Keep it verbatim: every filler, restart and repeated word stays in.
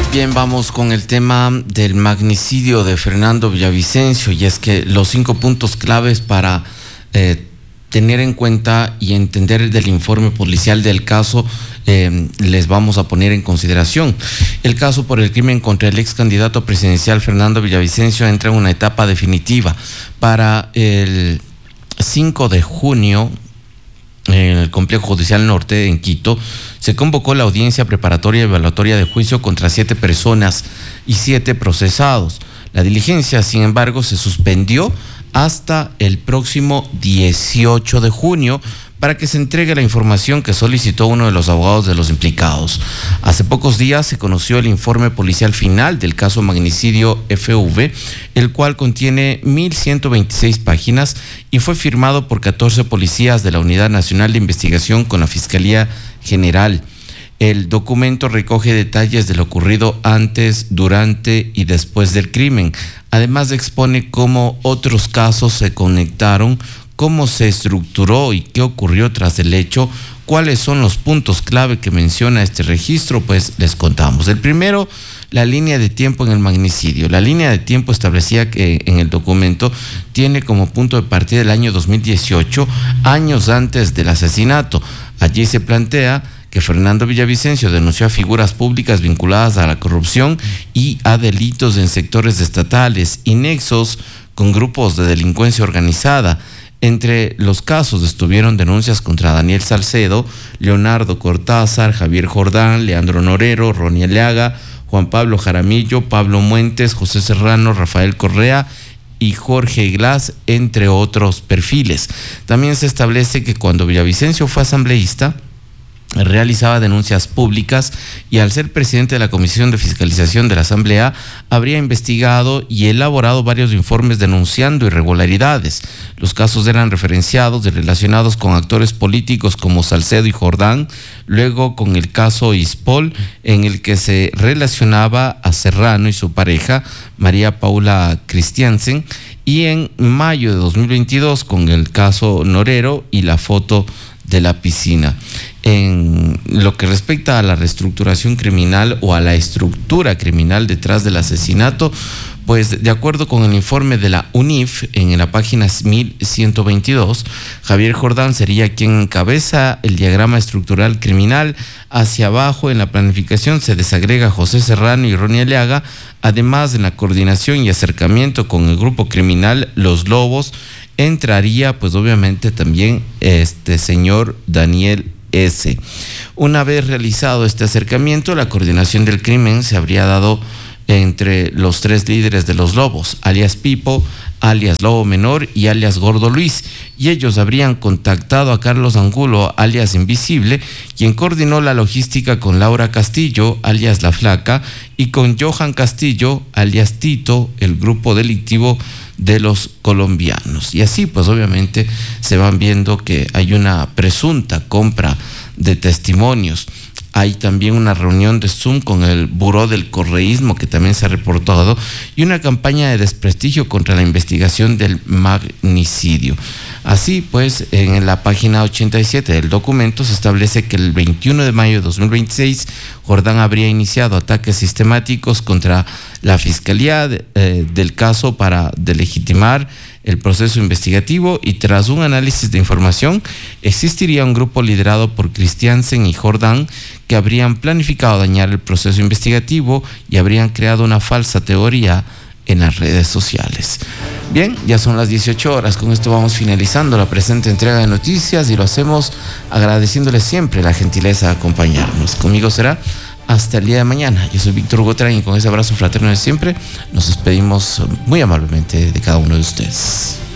Bien, vamos con el tema del magnicidio de Fernando Villavicencio, y es que los cinco puntos claves para eh, tener en cuenta y entender del informe policial del caso eh, les vamos a poner en consideración. El caso por el crimen contra el ex candidato presidencial Fernando Villavicencio entra en una etapa definitiva. Para el cinco de junio, en el Complejo Judicial Norte en Quito, se convocó la audiencia preparatoria y evaluatoria de juicio contra siete personas y siete procesados. La diligencia, sin embargo, se suspendió hasta el próximo dieciocho de junio para que se entregue la información que solicitó uno de los abogados de los implicados. Hace pocos días se conoció el informe policial final del caso magnicidio F V, el cual contiene mil ciento veintiséis páginas y fue firmado por catorce policías de la Unidad Nacional de Investigación con la Fiscalía General. El documento recoge detalles de lo ocurrido antes, durante y después del crimen. Además expone cómo otros casos se conectaron, cómo se estructuró y qué ocurrió tras el hecho. ¿Cuáles son los puntos clave que menciona este registro? Pues les contamos. El primero, la línea de tiempo en el magnicidio. La línea de tiempo establecía que en el documento tiene como punto de partida el año dos mil dieciocho, años antes del asesinato. Allí se plantea que Fernando Villavicencio denunció a figuras públicas vinculadas a la corrupción y a delitos en sectores estatales y nexos con grupos de delincuencia organizada. Entre los casos estuvieron denuncias contra Daniel Salcedo, Leonardo Cortázar, Javier Jordán, Leandro Norero, Ronnie Aliaga, Juan Pablo Jaramillo, Pablo Muentes, José Serrano, Rafael Correa y Jorge Glass, entre otros perfiles. También se establece que cuando Villavicencio fue asambleísta, realizaba denuncias públicas y al ser presidente de la Comisión de Fiscalización de la Asamblea habría investigado y elaborado varios informes denunciando irregularidades. Los casos eran referenciados y relacionados con actores políticos como Salcedo y Jordán, luego con el caso Ispol, en el que se relacionaba a Serrano y su pareja María Paula Christiansen, y en mayo de dos mil veintidós con el caso Norero y la foto de la piscina. En lo que respecta a la reestructuración criminal o a la estructura criminal detrás del asesinato, pues de acuerdo con el informe de la U N I F, en la página mil ciento veintidós, Javier Jordán sería quien encabeza el diagrama estructural criminal. Hacia abajo en la planificación se desagrega José Serrano y Ronnie Aliaga. Además, en la coordinación y acercamiento con el grupo criminal Los Lobos entraría pues obviamente también este señor Daniel S. Una vez realizado este acercamiento, la coordinación del crimen se habría dado entre los tres líderes de Los Lobos, alias Pipo, alias Lobo Menor y alias Gordo Luis, y ellos habrían contactado a Carlos Angulo, alias Invisible, quien coordinó la logística con Laura Castillo, alias La Flaca, y con Johan Castillo, alias Tito, el grupo delictivo de los colombianos. Y así pues obviamente se van viendo que hay una presunta compra de testimonios. Hay también una reunión de Zoom con el Buró del Correísmo que también se ha reportado, y una campaña de desprestigio contra la investigación del magnicidio. Así pues, en la página ochenta y siete del documento se establece que el veintiuno de mayo de dos mil veintiséis Jordán habría iniciado ataques sistemáticos contra la Fiscalía de, eh, del caso para delegitimar el proceso investigativo, y tras un análisis de información existiría un grupo liderado por Christiansen y Jordán que habrían planificado dañar el proceso investigativo y habrían creado una falsa teoría en las redes sociales. Bien, ya son las dieciocho horas, con esto vamos finalizando la presente entrega de noticias y lo hacemos agradeciéndoles siempre la gentileza de acompañarnos. Conmigo será hasta el día de mañana. Yo soy Víctor Hugo Train y con ese abrazo fraterno de siempre nos despedimos muy amablemente de cada uno de ustedes.